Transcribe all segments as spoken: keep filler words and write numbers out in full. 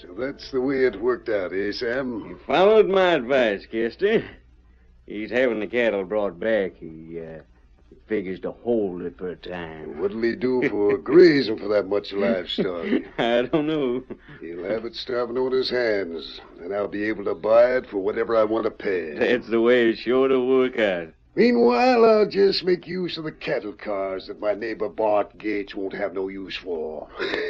So that's the way it worked out, eh, Sam? He followed my advice, Kester. He's having the cattle brought back. He, uh, he figures to hold it for a time. What'll he do for grazing for that much livestock? I don't know. He'll have it starving on his hands, and I'll be able to buy it for whatever I want to pay. That's the way it's sure to work out. Meanwhile, I'll just make use of the cattle cars that my neighbor Bart Gates won't have no use for.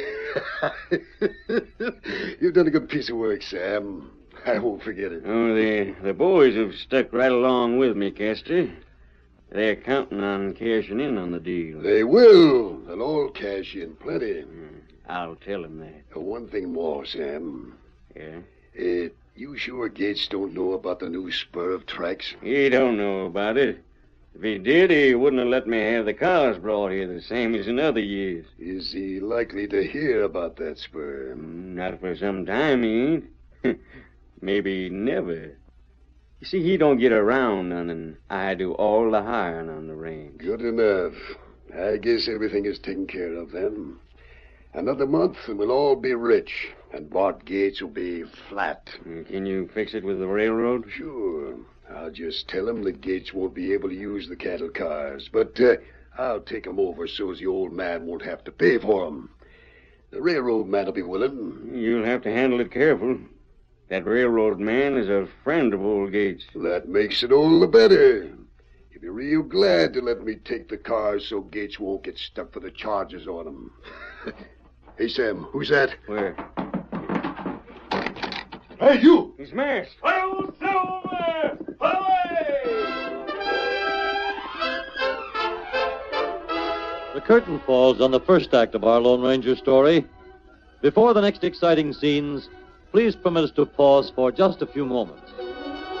You've done a good piece of work, Sam. I won't forget it. Oh, the, the boys have stuck right along with me, Kester. They're counting on cashing in on the deal. They will. They'll all cash in plenty. I'll tell them that. Uh, one thing more, Sam. Yeah? Uh, you sure Gates don't know about the new spur of tracks? He don't know about it. If he did, he wouldn't have let me have the cars brought here the same as in other years. Is he likely to hear about that spur? Not for some time, he ain't. Maybe never. You see, he don't get around none, and I do all the hiring on the range. Good enough. I guess everything is taken care of then. Another month, and we'll all be rich, and Bart Gates will be flat. Can you fix it with the railroad? Sure. I'll just tell him that Gates won't be able to use the cattle cars, but uh, I'll take 'em over so as the old man won't have to pay for 'em. The railroad man will be willing. You'll have to handle it careful. That railroad man is a friend of old Gates. That makes it all the better. He'll be real glad to let me take the cars so Gates won't get stuck for the charges on 'em. Hey, Sam, who's that? Where? Hey, you! He's masked. Hail Silver! Away! The curtain falls on the first act of our Lone Ranger story. Before the next exciting scenes, please permit us to pause for just a few moments.